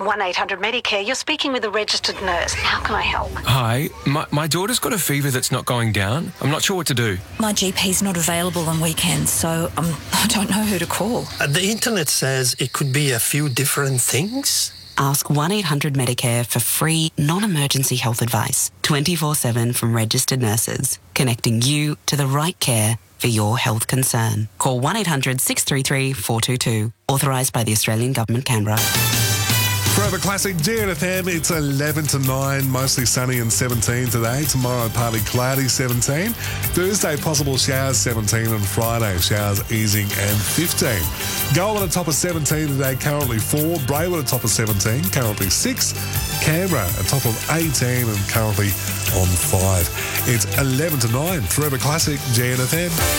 1-800-Medicare. You're speaking with a registered nurse. How can I help? Hi, my daughter's got a fever that's not going down. I'm not sure what to do. My GP's not available on weekends, so I don't know who to call. The internet says it could be a few different things. Ask 1-800-Medicare for free, non-emergency health advice, 24/7 from registered nurses, connecting you to the right care for your health concern. Call 1-800-633-422. Authorised by the Australian Government, Canberra. Forever Classic GNFM, it's 11 to 9, mostly sunny and 17 today. Tomorrow, partly cloudy, 17. Thursday, possible showers, 17. And Friday, showers easing and 15. Goulburn at top of 17 today, currently 4. Brayward at top of 17, currently 6. Canberra at top of 18 and currently on 5. It's 11 to 9. Forever Classic GNFM.